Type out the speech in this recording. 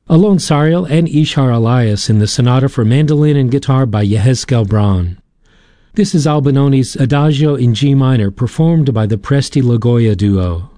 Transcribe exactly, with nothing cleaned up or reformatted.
Alon Sariel and Ishar Elias in the Sonata for Mandolin and Guitar by Yehezkel Braun. This is Albinoni's Adagio in G minor, performed by the Presti Logoya Duo.